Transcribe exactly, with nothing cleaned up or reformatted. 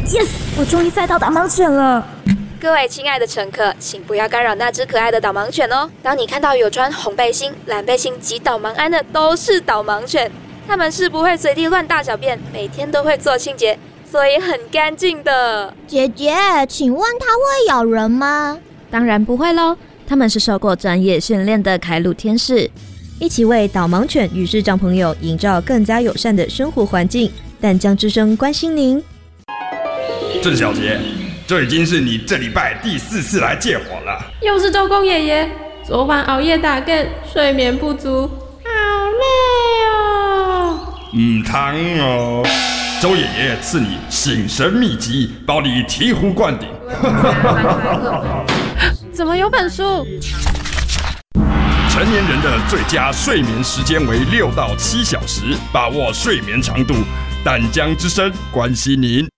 Yes， 我终于载到导盲犬了。 各位亲爱的乘客，请不要干扰那只可爱的导盲犬哦。当你看到有穿红背心、蓝背心及导盲鞍的，都是导盲犬。它们是不会随地乱大小便，每天都会做清洁，所以很干净的。 姐姐，请问它会咬人吗？ 当然不会咯，它们是受过专业训练的开路天使，一起为导盲犬与视障朋友营造更加友善的生活环境。淡江之声关心您。 郑小姐，这已经是你这礼拜第四次来借火了。 又是周公爷爷，昨晚熬夜打更，睡眠不足，好累哦。 唔汤哦，周爷爷赐你醒神秘籍，保你醍醐灌顶。 怎么有本书？ 成年人的最佳睡眠时间为六到七小时，把握睡眠长度。淡江之声关心您。